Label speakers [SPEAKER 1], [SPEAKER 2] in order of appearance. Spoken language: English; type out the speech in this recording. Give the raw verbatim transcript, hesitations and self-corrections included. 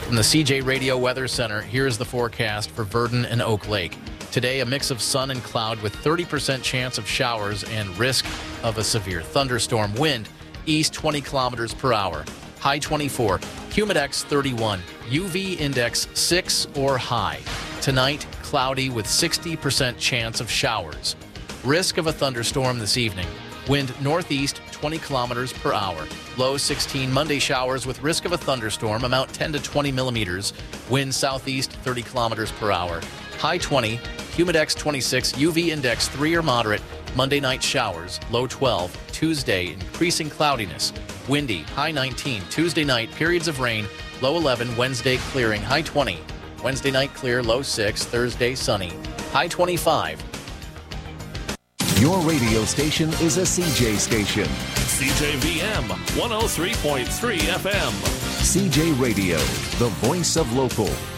[SPEAKER 1] From the C J Radio Weather Center, here's the forecast for Virden and Oak Lake. Today, a mix of sun and cloud with thirty percent chance of showers and risk of a severe thunderstorm. Wind, east twenty kilometers per hour. High twenty-four. Humidex thirty-one. U V index six or high. Tonight, cloudy with sixty percent chance of showers. Risk of a thunderstorm this evening. Wind northeast twenty kilometers per hour. Low sixteen. Monday showers with risk of a thunderstorm. Amount ten to twenty millimeters. Wind southeast thirty kilometers per hour. High twenty. Humidex twenty-six. U V index three or moderate. Monday night showers. Low twelve. Tuesday increasing cloudiness. Windy. High nineteen. Tuesday night periods of rain. Low eleven. Wednesday clearing. High twenty. Wednesday night clear. Low six. Thursday sunny. High twenty-five.
[SPEAKER 2] Your radio station is a C J station.
[SPEAKER 3] C J V M one oh three point three F M.
[SPEAKER 2] C J Radio, the voice of local.